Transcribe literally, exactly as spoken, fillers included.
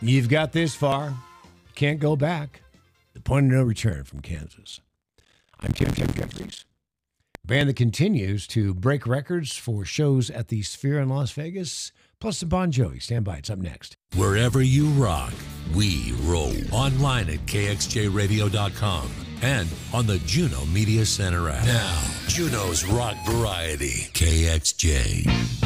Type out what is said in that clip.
You've got this far. Can't go back. The point of no return from Kansas. I'm Tim Jeffries. Band that continues to break records for shows at the Sphere in Las Vegas, plus the Bon Jovi. Stand by. It's up next. Wherever you rock, we roll. Online at K X J radio dot com and on the Juno Media Center app. Now, Juno's Rock Variety, K X J.